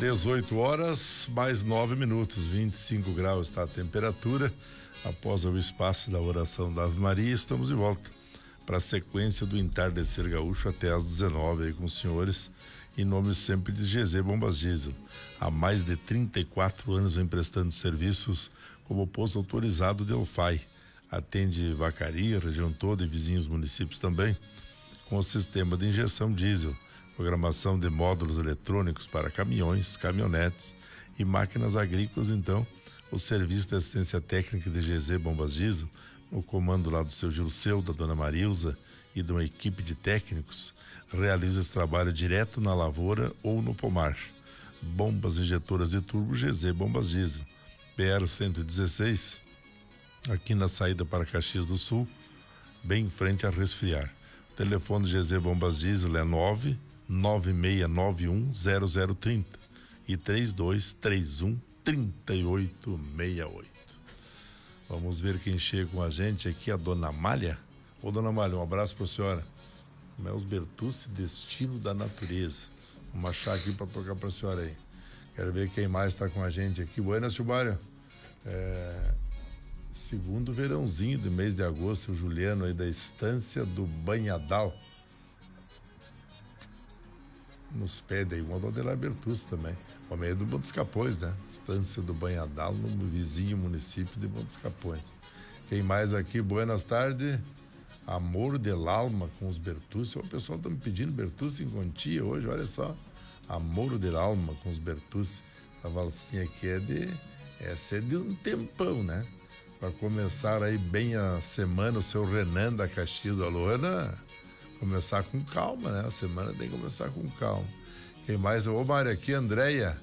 18 horas, mais 9 minutos, 25 graus está a temperatura. Após o espaço da oração da Ave Maria, estamos de volta para a sequência do Entardecer Gaúcho até às 19 aí com os senhores, em nome sempre de GZ Bombas Diesel. Há mais de 34 anos vem prestando serviços como posto autorizado de Elfai. Atende Vacaria, região toda e vizinhos municípios também, com o sistema de injeção diesel, programação de módulos eletrônicos para caminhões, caminhonetes e máquinas agrícolas. Então, o serviço de assistência técnica de GZ Bombas Diesel, no comando lá do seu Gilceu, da dona Marilza e de uma equipe de técnicos, realiza esse trabalho direto na lavoura ou no pomar. Bombas injetoras de turbo GZ Bombas Diesel, BR 116, aqui na saída para Caxias do Sul, bem em frente a Resfriar. O telefone GZ Bombas Diesel é 996910030 e 3231-3868. Vamos ver quem chega com a gente aqui, a dona Amália. Ô, dona Amália, um abraço para a senhora. Meus Bertucci, Destino da Natureza. Vamos achar aqui para tocar para a senhora aí. Quero ver quem mais está com a gente aqui. Buenas, Chubário. Segundo verãozinho do mês de agosto, o Juliano aí da Estância do Banhadal nos pede aí uma do Adelar Bertucci também, o meio do Montes Capões, né? Estância do Banhadal, no vizinho município de Montes Capões. Quem mais aqui? Buenas tardes. Amor del Alma com os Bertucci. O pessoal tá me pedindo Bertucci em quantia hoje, olha só. Amor del Alma com os Bertucci. A valsinha aqui essa é de um tempão, né? Para começar aí bem a semana, o seu Renan da Caxias da Luana, começar com calma, né? A semana tem que começar com calma. Quem mais? Ô, Mário, aqui, Andréia,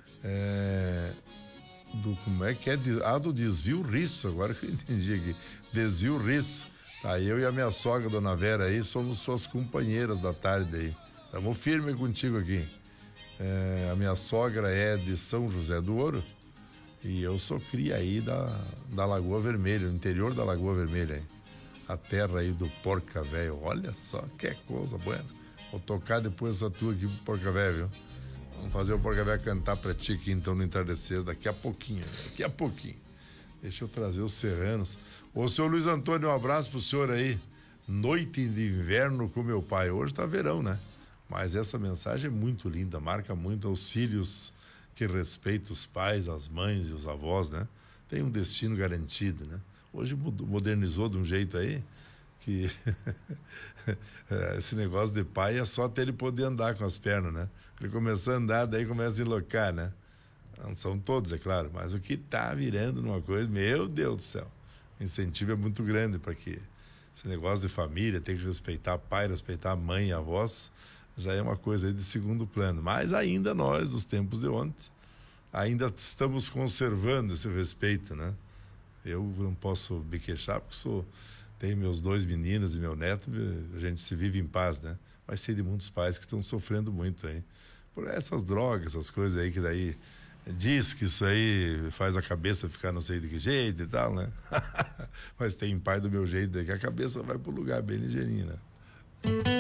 como é que é? Do Desvio Risso, agora que eu entendi aqui. Desvio Risso. Tá, eu e a minha sogra, dona Vera, aí, somos suas companheiras da tarde aí. Estamos firme contigo aqui. A minha sogra é de São José do Ouro e eu sou cria aí da Lagoa Vermelha, no interior da Lagoa Vermelha aí. A terra aí do Porca Velho, olha só, que coisa boa. Vou tocar depois essa tua aqui pro Porca Velho, viu? Vamos fazer o Porca Velho cantar pra ti aqui então no entardecer, daqui a pouquinho. Deixa eu trazer os serranos. Ô, seu Luiz Antônio, um abraço pro senhor aí. Noite de inverno com meu pai. Hoje tá verão, né? Mas essa mensagem é muito linda, marca muito aos filhos que respeitam os pais, as mães e os avós, né? Tem um destino garantido, né? Hoje modernizou de um jeito aí que esse negócio de pai é só até ele poder andar com as pernas, né? Ele começar a andar, daí começa a enlocar, né? Não são todos, é claro, mas o que tá virando numa coisa, meu Deus do céu, o incentivo é muito grande para que esse negócio de família, tem que respeitar pai, respeitar mãe e avós, já é uma coisa aí de segundo plano. Mas ainda nós, dos tempos de ontem, ainda estamos conservando esse respeito, né? Eu não posso me queixar porque tenho meus 2 meninos e meu neto, a gente se vive em paz, né? Mas sei de muitos pais que estão sofrendo muito aí por essas drogas, essas coisas aí que daí diz que isso aí faz a cabeça ficar não sei de que jeito e tal, né? Mas tem pai do meu jeito aí que a cabeça vai pro lugar bem ligeirinho, né?